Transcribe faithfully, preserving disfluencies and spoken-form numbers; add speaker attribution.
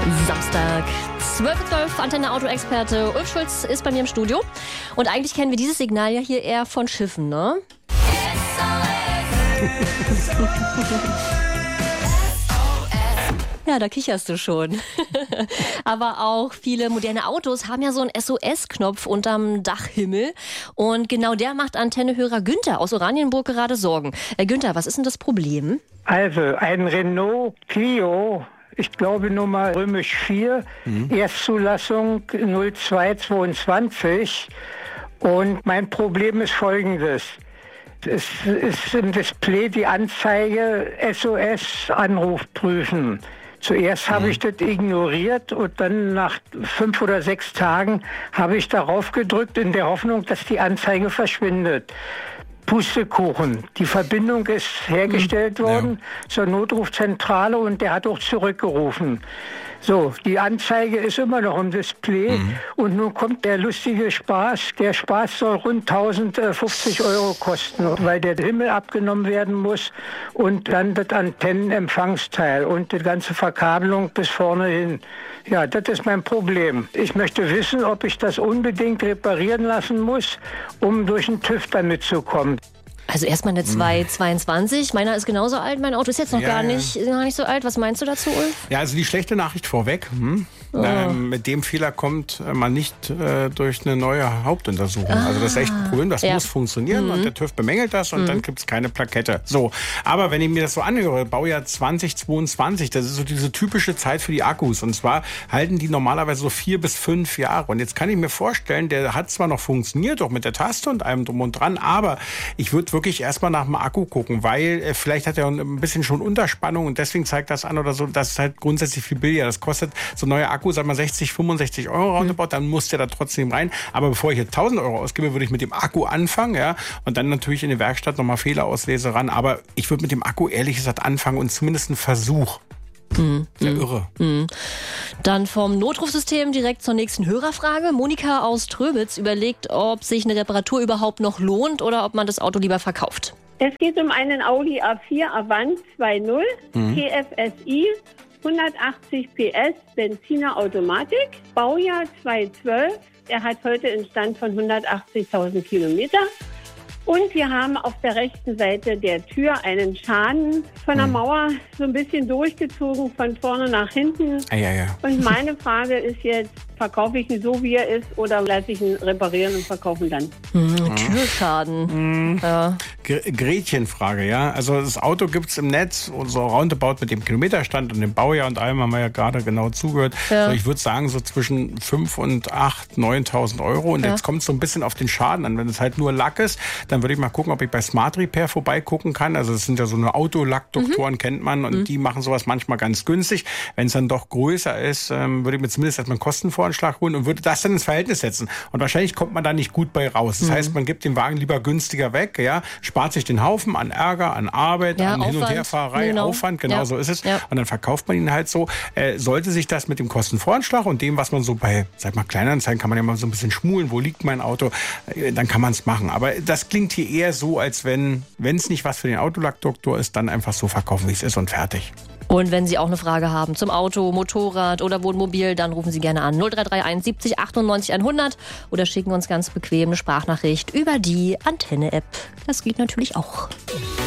Speaker 1: Samstag, zwölf Uhr zwölf, Antenne Auto-Experte Ulf Schulz ist bei mir im Studio. Und eigentlich kennen wir dieses Signal ja hier eher von Schiffen, ne? Ja, da kicherst du schon. Aber auch viele moderne Autos haben ja so einen S O S-Knopf unterm Dachhimmel. Und genau der macht Antennehörer Günther aus Oranienburg gerade Sorgen. Äh, Günther, was ist denn das Problem?
Speaker 2: Also, ein Renault Clio, ich glaube Nummer römisch vier, mhm. Erstzulassung null zwei zweiundzwanzig. Und mein Problem ist folgendes. Es ist im Display die Anzeige S O S-Anruf prüfen. Zuerst habe ich das ignoriert und dann nach fünf oder sechs Tagen habe ich darauf gedrückt in der Hoffnung, dass die Anzeige verschwindet. Pustekuchen. Die Verbindung ist hergestellt worden ja. zur Notrufzentrale und der hat auch zurückgerufen. So, die Anzeige ist immer noch im Display mhm. und nun kommt der lustige Spaß. Der Spaß soll rund tausendfünfzig Euro kosten, weil der Himmel abgenommen werden muss und dann das Antennenempfangsteil und die ganze Verkabelung bis vorne hin. Ja, das ist mein Problem. Ich möchte wissen, ob ich das unbedingt reparieren lassen muss, um durch den TÜV damit zu kommen.
Speaker 1: Also erstmal eine zwei zweiundzwanzig. Meiner ist genauso alt. Mein Auto ist jetzt noch ja, gar, nicht, ja. gar nicht so alt. Was meinst du dazu, Ulf?
Speaker 3: Ja, also die schlechte Nachricht vorweg. Hm? Oh. Ähm, mit dem Fehler kommt man nicht äh, durch eine neue Hauptuntersuchung. Ah. Also das ist echt ein Problem. Das ja. muss funktionieren mhm. und der TÜV bemängelt das und mhm. dann gibt es keine Plakette. So, aber wenn ich mir das so anhöre, Baujahr zwanzig zweiundzwanzig, das ist so diese typische Zeit für die Akkus. Und zwar halten die normalerweise so vier bis fünf Jahre. Und jetzt kann ich mir vorstellen, der hat zwar noch funktioniert, auch mit der Taste und allem drum und dran, aber ich würde wirklich erstmal nach dem Akku gucken, weil äh, vielleicht hat er ein bisschen schon Unterspannung und deswegen zeigt das an oder so, das ist halt grundsätzlich viel billiger. Das kostet so ein neuer Akku, sag mal sechzig, fünfundsechzig Euro roundabout, dann muss der da trotzdem rein. Aber bevor ich jetzt tausend Euro ausgebe, würde ich mit dem Akku anfangen, ja, und dann natürlich in der Werkstatt nochmal Fehlerauslese ran. Aber ich würde mit dem Akku ehrlich gesagt anfangen und zumindest einen Versuch.
Speaker 1: Mhm.
Speaker 3: Ja, irre.
Speaker 1: Mhm. Dann vom Notrufsystem direkt zur nächsten Hörerfrage. Monika aus Tröbitz überlegt, ob sich eine Reparatur überhaupt noch lohnt oder ob man das Auto lieber verkauft.
Speaker 4: Es geht um einen Audi A vier Avant zwei Punkt null, mhm. T F S I, hundertachtzig P S, Benziner Automatik, Baujahr zweitausendzwölf. Er hat heute einen Stand von hundertachtzigtausend Kilometer. Und wir haben auf der rechten Seite der Tür einen Schaden von der Mauer so ein bisschen durchgezogen, von vorne nach hinten.
Speaker 3: Ah, ja, ja.
Speaker 4: Und meine Frage ist jetzt, verkaufe ich ihn so, wie er ist, oder lasse ich ihn reparieren und verkaufen dann?
Speaker 1: Hm, Türschaden.
Speaker 3: Hm. Ja. Gretchenfrage, ja. Also das Auto gibt es im Netz, so roundabout mit dem Kilometerstand und dem Baujahr und allem haben wir ja gerade genau zugehört. Ja. Also ich würde sagen, so zwischen fünftausend und achttausend, neuntausend Euro. Und ja. jetzt kommt es so ein bisschen auf den Schaden an. Wenn es halt nur Lack ist, dann würde ich mal gucken, ob ich bei Smart Repair vorbeigucken kann. Also das sind ja so eine Autolackdoktoren, mhm. kennt man, und mhm. die machen sowas manchmal ganz günstig. Wenn es dann doch größer ist, ähm, würde ich mir zumindest erstmal einen Kostenvoranschlag holen und würde das dann ins Verhältnis setzen. Und wahrscheinlich kommt man da nicht gut bei raus. Das mhm. heißt, man gibt den Wagen lieber günstiger weg, ja, spart sich den Haufen an Ärger, an Arbeit,
Speaker 1: ja,
Speaker 3: an
Speaker 1: Aufwand.
Speaker 3: Hin- und Herfahrerei,
Speaker 1: genau.
Speaker 3: Aufwand, genau
Speaker 1: ja.
Speaker 3: so ist es.
Speaker 1: Ja.
Speaker 3: Und dann verkauft man ihn halt so. Äh, sollte sich das mit dem Kostenvoranschlag und dem, was man so bei, sag mal, Kleinanzeigen, kann man ja mal so ein bisschen schmulen, wo liegt mein Auto, äh, dann kann man es machen. Aber das klingt hier eher so, als wenn, wenn es nicht was für den Autolackdoktor ist, dann einfach so verkaufen, wie es ist und fertig.
Speaker 1: Und wenn Sie auch eine Frage haben zum Auto, Motorrad oder Wohnmobil, dann rufen Sie gerne an null drei drei eins siebzig achtundneunzig hundert oder schicken uns ganz bequem eine Sprachnachricht über die Antenne-App. Das geht natürlich auch.